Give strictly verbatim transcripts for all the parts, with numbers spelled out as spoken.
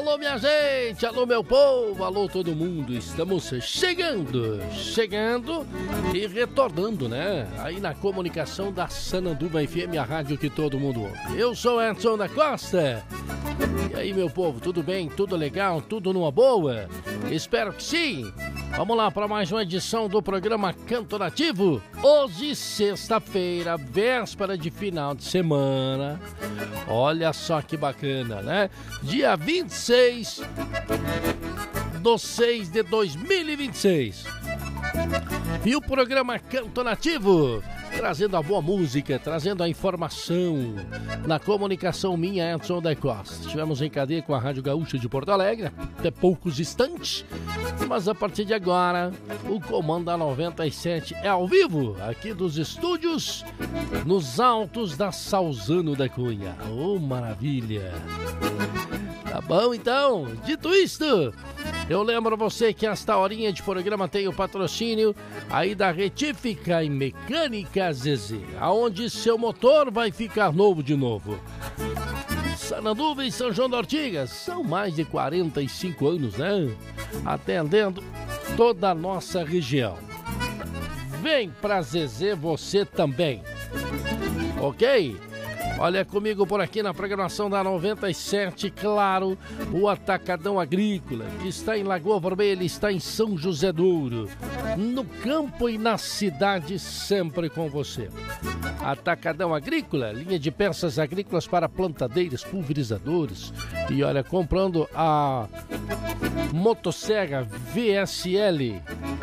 Alô, minha gente, alô, meu povo, alô, todo mundo. Estamos chegando, chegando e retornando, né? Aí na comunicação da Sananduva F M, a rádio que todo mundo ouve. Eu sou Edson da Costa. E aí, meu povo, tudo bem? Tudo legal? Tudo numa boa? Espero que sim. Vamos lá para mais uma edição do programa Canto Nativo. Hoje, sexta-feira, véspera de final de semana. Olha só que bacana, né? Dia vinte e seis de seis de dois mil e vinte e seis. E o programa Canto Nativo, trazendo a boa música, trazendo a informação na comunicação minha, Edson da Costa. Estivemos em cadeia com a Rádio Gaúcha de Porto Alegre, até poucos instantes, mas a partir de agora, o comando da noventa e sete é ao vivo, aqui dos estúdios, nos altos da Salzano da Cunha. Oh, maravilha! Tá bom, então, dito isto, eu lembro você que esta horinha de programa tem o patrocínio aí da Retífica e Mecânica Zezé, aonde seu motor vai ficar novo de novo. Sananduva e São João da Ortigas, são mais de quarenta e cinco anos, né? Atendendo toda a nossa região. Vem pra Zezé você também, ok? Olha comigo por aqui na programação da noventa e sete, claro, o Atacadão Agrícola, que está em Lagoa Vermelha, está em São José do Ouro, no campo e na cidade, sempre com você. Atacadão Agrícola, linha de peças agrícolas para plantadeiras, pulverizadores. E olha, comprando a motosserra V S L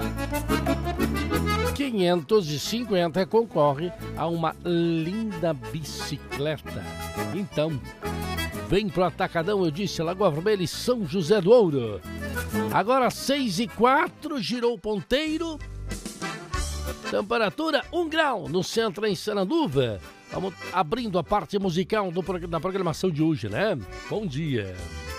quinhentos e cinquenta concorre a uma linda bicicleta. Então, vem pro Atacadão, eu disse, Lagoa Vermelha e São José do Ouro. Agora seis e quatro, girou o ponteiro. Temperatura um grau no centro em Sananduva. Vamos abrindo a parte musical do, da programação de hoje, né? Bom dia.